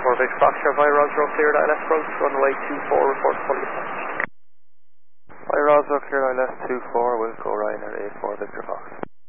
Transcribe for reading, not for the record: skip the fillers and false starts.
4 Victor Foxtrot, via Roswell, cleared ILS approach, runway 24, report fully dispatched. Hi Roswell, clear ILS 24, Wilco Ryanair 84 Victor Fox.